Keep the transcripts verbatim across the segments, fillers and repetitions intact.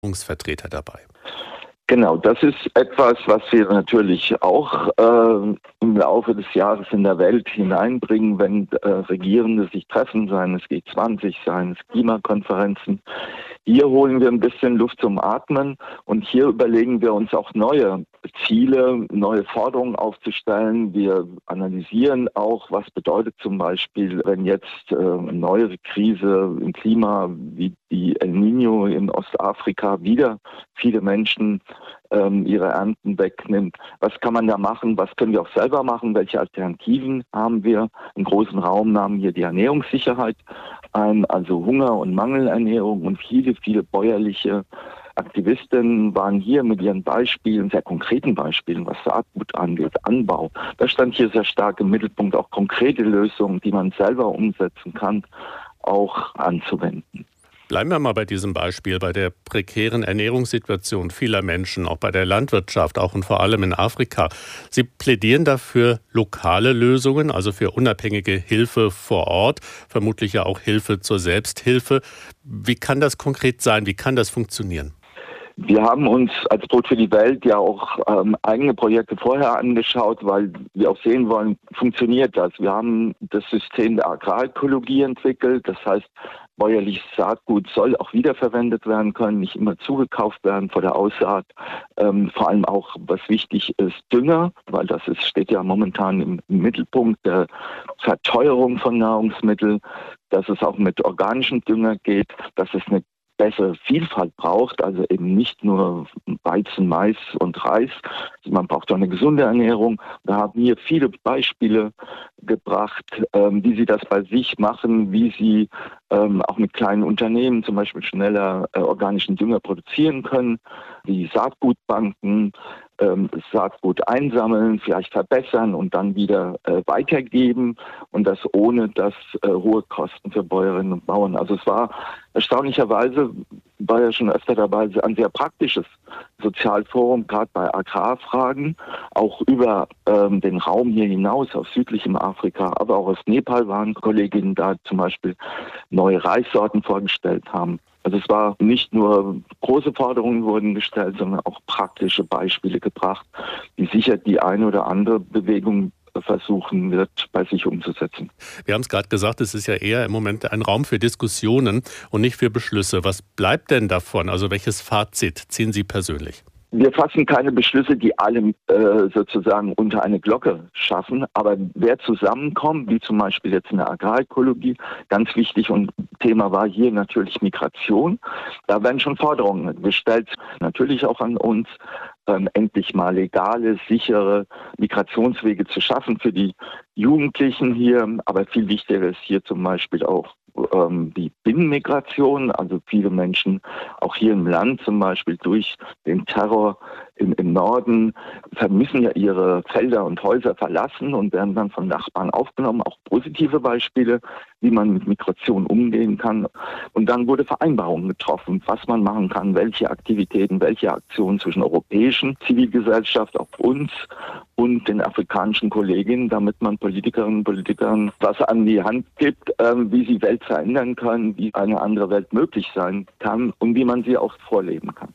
Vertreter dabei. Genau, das ist etwas, was wir natürlich auch äh, im Laufe des Jahres in der Welt hineinbringen, wenn äh, Regierende sich treffen, seien es G zwanzig, seien es Klimakonferenzen. Hier holen wir ein bisschen Luft zum Atmen und hier überlegen wir uns auch neue Ziele, neue Forderungen aufzustellen. Wir analysieren auch, was bedeutet zum Beispiel, wenn jetzt äh, eine neuere Krise im Klima wie die El Niño in Ostafrika wieder viele Menschen ähm, ihre Ernten wegnimmt. Was kann man da machen? Was können wir auch selber machen? Welche Alternativen haben wir? Einen großen Raum nahmen hier die Ernährungssicherheit ein, also Hunger- und Mangelernährung, und viele, viele bäuerliche Aktivistinnen waren hier mit ihren Beispielen, sehr konkreten Beispielen, was Saatgut angeht, Anbau. Da stand hier sehr stark im Mittelpunkt auch konkrete Lösungen, die man selber umsetzen kann, auch anzuwenden. Bleiben wir mal bei diesem Beispiel, bei der prekären Ernährungssituation vieler Menschen, auch bei der Landwirtschaft, auch und vor allem in Afrika. Sie plädieren dafür lokale Lösungen, also für unabhängige Hilfe vor Ort, vermutlich ja auch Hilfe zur Selbsthilfe. Wie kann das konkret sein? Wie kann das funktionieren? Wir haben uns als Brot für die Welt ja auch ähm, eigene Projekte vorher angeschaut, weil wir auch sehen wollen, funktioniert das. Wir haben das System der Agrarökologie entwickelt, das heißt, bäuerliches Saatgut soll auch wiederverwendet werden können, nicht immer zugekauft werden vor der Aussaat. Ähm, vor allem auch, was wichtig ist, Dünger, weil das ist, steht ja momentan im, im Mittelpunkt der Verteuerung von Nahrungsmitteln, dass es auch mit organischem Dünger geht, dass es eine bessere Vielfalt braucht, also eben nicht nur Weizen, Mais und Reis. Man braucht auch eine gesunde Ernährung. Wir haben hier viele Beispiele gebracht, ähm, wie sie das bei sich machen, wie sie ähm, auch mit kleinen Unternehmen zum Beispiel schneller äh, organischen Dünger produzieren können, wie Saatgutbanken, ähm, Saatgut einsammeln, vielleicht verbessern und dann wieder äh, weitergeben, und das ohne dass äh, hohe Kosten für Bäuerinnen und Bauern. Also es war erstaunlicherweise, war ja schon öfter dabei, ein sehr praktisches Sozialforum, gerade bei Agrarfragen, auch über ähm, den Raum hier hinaus, aus südlichem Afrika, aber auch aus Nepal waren Kolleginnen da, zum Beispiel neue Reissorten vorgestellt haben. Also es war nicht nur große Forderungen wurden gestellt, sondern auch praktische Beispiele gebracht, die sicher die eine oder andere Bewegung versuchen wird, bei sich umzusetzen. Wir haben es gerade gesagt, es ist ja eher im Moment ein Raum für Diskussionen und nicht für Beschlüsse. Was bleibt denn davon? Also welches Fazit ziehen Sie persönlich? Wir fassen keine Beschlüsse, die alle äh, sozusagen unter eine Glocke schaffen. Aber wer zusammenkommt, wie zum Beispiel jetzt in der Agrarökologie, ganz wichtig, und Thema war hier natürlich Migration. Da werden schon Forderungen gestellt, natürlich auch an uns, ähm, endlich mal legale, sichere Migrationswege zu schaffen für die Jugendlichen hier. Aber viel wichtiger ist hier zum Beispiel auch ähm, die Binnenmigration, also viele Menschen auch hier im Land zum Beispiel durch den Terror im, im Norden vermissen ja ihre Felder und Häuser verlassen und werden dann von Nachbarn aufgenommen. Auch positive Beispiele, wie man mit Migration umgehen kann. Und dann wurde Vereinbarungen getroffen, was man machen kann, welche Aktivitäten, welche Aktionen zwischen europäischen Zivilgesellschaft, auch uns und den afrikanischen Kolleginnen, damit man Politikerinnen und Politikern was an die Hand gibt, ähm, wie sie Welt verändern können, wie eine andere Welt möglich sein kann und wie man sie auch vorleben kann.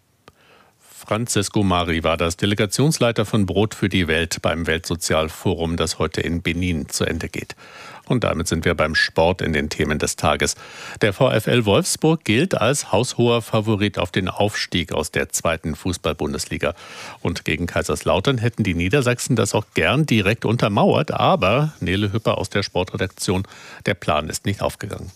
Francesco Mari war das, Delegationsleiter von Brot für die Welt beim Weltsozialforum, das heute in Benin zu Ende geht. Und damit sind wir beim Sport in den Themen des Tages. Der VfL Wolfsburg gilt als haushoher Favorit auf den Aufstieg aus der zweiten Fußball-Bundesliga. Und gegen Kaiserslautern hätten die Niedersachsen das auch gern direkt untermauert. Aber, Nele Hüpper aus der Sportredaktion, der Plan ist nicht aufgegangen.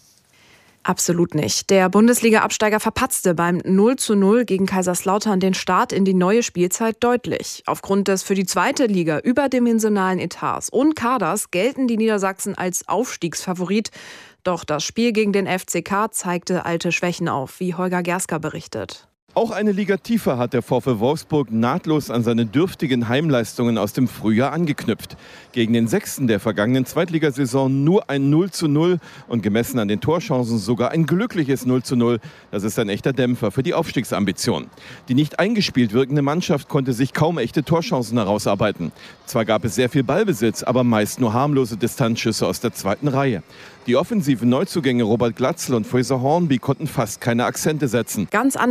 Absolut nicht. Der Bundesliga-Absteiger verpatzte beim null zu null gegen Kaiserslautern den Start in die neue Spielzeit deutlich. Aufgrund des für die zweite Liga überdimensionalen Etats und Kaders gelten die Niedersachsen als Aufstiegsfavorit. Doch das Spiel gegen den F C K zeigte alte Schwächen auf, wie Holger Gersker berichtet. Auch eine Liga tiefer hat der VfL Wolfsburg nahtlos an seine dürftigen Heimleistungen aus dem Frühjahr angeknüpft. Gegen den Sechsten der vergangenen Zweitligasaison nur ein null zu null und gemessen an den Torchancen sogar ein glückliches null zu null. Das ist ein echter Dämpfer für die Aufstiegsambition. Die nicht eingespielt wirkende Mannschaft konnte sich kaum echte Torchancen herausarbeiten. Zwar gab es sehr viel Ballbesitz, aber meist nur harmlose Distanzschüsse aus der zweiten Reihe. Die offensiven Neuzugänge Robert Glatzel und Fraser Hornby konnten fast keine Akzente setzen. Ganz anders die Stimmung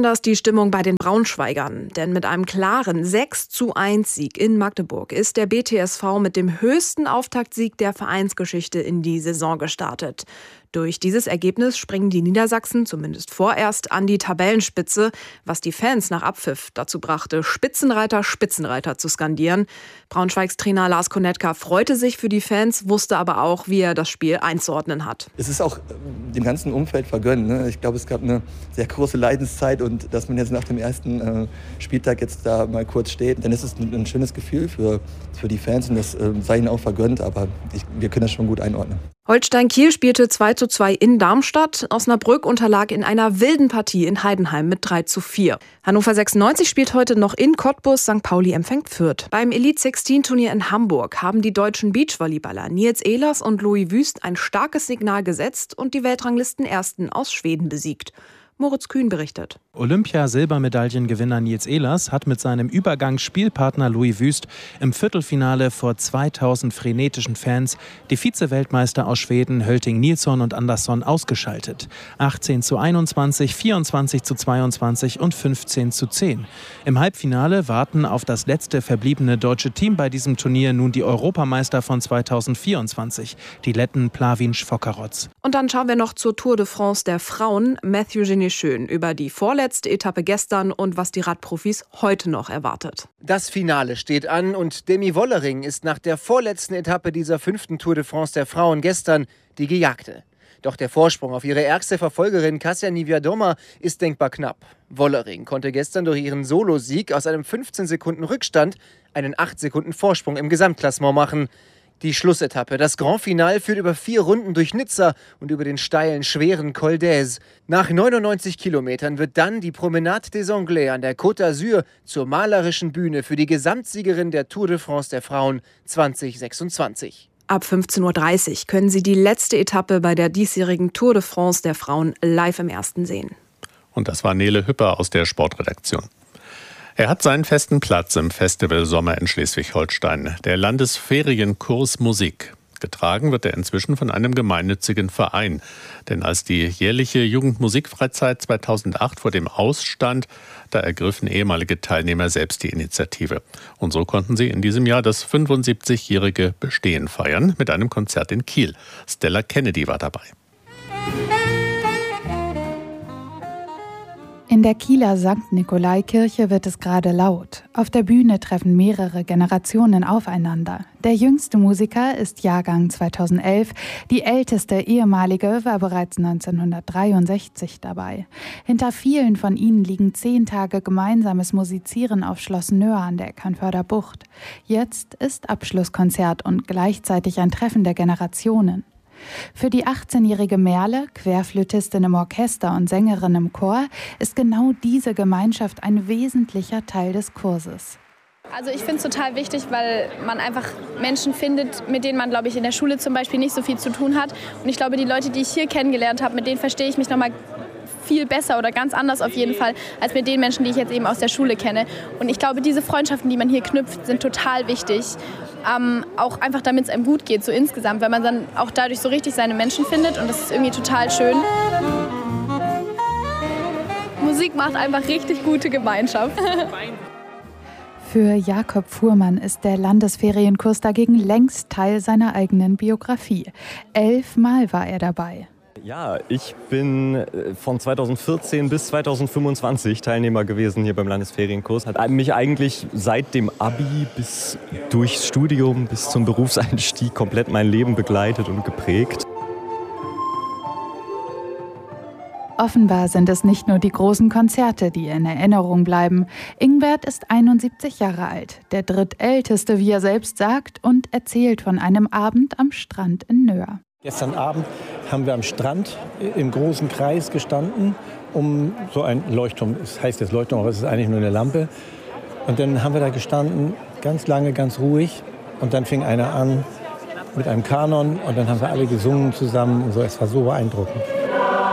Stimmung bei den Braunschweigern. Denn mit einem klaren sechs zu eins Sieg in Magdeburg ist der B T S V mit dem höchsten Auftaktsieg der Vereinsgeschichte in die Saison gestartet. Durch dieses Ergebnis springen die Niedersachsen zumindest vorerst an die Tabellenspitze, was die Fans nach Abpfiff dazu brachte, Spitzenreiter, Spitzenreiter zu skandieren. Braunschweigs Trainer Lars Konetka freute sich für die Fans, wusste aber auch, wie er das Spiel einzuordnen hat. Es ist auch dem ganzen Umfeld vergönnt. Ne? Ich glaube, es gab eine sehr große Leidenszeit und dass man jetzt nach dem ersten äh, Spieltag jetzt da mal kurz steht, dann ist es ein, ein schönes Gefühl für, für die Fans und das äh, sei ihnen auch vergönnt, aber ich, wir können das schon gut einordnen. Holstein Kiel spielte zwei zu zwei in Darmstadt. Osnabrück unterlag in einer wilden Partie in Heidenheim mit drei zu vier. Hannover sechsundneunzig spielt heute noch in Cottbus. Sankt Pauli empfängt Fürth. Beim Elite sechzehn Turnier in Hamburg haben die deutschen Beachvolleyballer Nils Ehlers und Louis Wüst ein starkes Signal gesetzt und die Weltranglistenersten aus Schweden besiegt. Moritz Kühn berichtet. Olympia-Silbermedaillengewinner Nils Ehlers hat mit seinem Übergangsspielpartner Louis Wüst im Viertelfinale vor zweitausend frenetischen Fans die Vize-Weltmeister aus Schweden Hölting Nilsson und Andersson ausgeschaltet. achtzehn zu einundzwanzig, vierundzwanzig zu zweiundzwanzig und fünfzehn zu zehn. Im Halbfinale warten auf das letzte verbliebene deutsche Team bei diesem Turnier nun die Europameister von zweitausendvierundzwanzig, die Letten Plavin Švokaroc. Und dann schauen wir noch zur Tour de France der Frauen. Matthew Genie Schön über die vorletzte Etappe gestern und was die Radprofis heute noch erwartet. Das Finale steht an und Demi Wollering ist nach der vorletzten Etappe dieser fünften Tour de France der Frauen gestern die Gejagte. Doch der Vorsprung auf ihre ärgste Verfolgerin Kasia Niewiadoma ist denkbar knapp. Wollering konnte gestern durch ihren Solosieg aus einem fünfzehn Sekunden Rückstand einen acht Sekunden Vorsprung im Gesamtklassement machen. Die Schlussetappe, das Grand Finale, führt über vier Runden durch Nizza und über den steilen, schweren Col d'Aise. Nach neunundneunzig Kilometern wird dann die Promenade des Anglais an der Côte d'Azur zur malerischen Bühne für die Gesamtsiegerin der Tour de France der Frauen zwanzig sechsundzwanzig. Ab fünfzehn Uhr dreißig können Sie die letzte Etappe bei der diesjährigen Tour de France der Frauen live im Ersten sehen. Und das war Nele Hüpper aus der Sportredaktion. Er hat seinen festen Platz im Festival Sommer in Schleswig-Holstein, der Landesferienkurs Musik. Getragen wird er inzwischen von einem gemeinnützigen Verein. Denn als die jährliche Jugendmusikfreizeit zweitausendacht vor dem Ausstand, da ergriffen ehemalige Teilnehmer selbst die Initiative. Und so konnten sie in diesem Jahr das fünfundsiebzigjährige Bestehen feiern mit einem Konzert in Kiel. Stella Kennedy war dabei. In der Kieler Sankt Nikolai-Kirche wird es gerade laut. Auf der Bühne treffen mehrere Generationen aufeinander. Der jüngste Musiker ist Jahrgang zweitausendelf, die älteste ehemalige war bereits neunzehnhundertdreiundsechzig dabei. Hinter vielen von ihnen liegen zehn Tage gemeinsames Musizieren auf Schloss Nöhr an der Eckernförder Bucht. Jetzt ist Abschlusskonzert und gleichzeitig ein Treffen der Generationen. Für die achtzehnjährige Merle, Querflötistin im Orchester und Sängerin im Chor, ist genau diese Gemeinschaft ein wesentlicher Teil des Kurses. Also ich finde es total wichtig, weil man einfach Menschen findet, mit denen man, glaube ich, in der Schule zum Beispiel nicht so viel zu tun hat. Und ich glaube, die Leute, die ich hier kennengelernt habe, mit denen verstehe ich mich nochmal viel besser oder ganz anders auf jeden Fall, als mit den Menschen, die ich jetzt eben aus der Schule kenne. Und ich glaube, diese Freundschaften, die man hier knüpft, sind total wichtig. Ähm, auch einfach, damit es einem gut geht, so insgesamt, weil man dann auch dadurch so richtig seine Menschen findet und das ist irgendwie total schön. Musik macht einfach richtig gute Gemeinschaft. Für Jakob Fuhrmann ist der Landesferienkurs dagegen längst Teil seiner eigenen Biografie. Elfmal war er dabei. Ja, ich bin von zweitausendvierzehn bis zweitausendfünfundzwanzig Teilnehmer gewesen hier beim Landesferienkurs. Hat mich eigentlich seit dem Abi bis durchs Studium bis zum Berufseinstieg komplett mein Leben begleitet und geprägt. Offenbar sind es nicht nur die großen Konzerte, die in Erinnerung bleiben. Ingbert ist einundsiebzig Jahre alt, der drittälteste, wie er selbst sagt, und erzählt von einem Abend am Strand in Nöhr. Gestern Abend haben wir am Strand im großen Kreis gestanden, um so ein Leuchtturm, es heißt jetzt Leuchtturm, aber es ist eigentlich nur eine Lampe. Und dann haben wir da gestanden, ganz lange, ganz ruhig. Und dann fing einer an mit einem Kanon und dann haben wir alle gesungen zusammen und so. Es war so beeindruckend.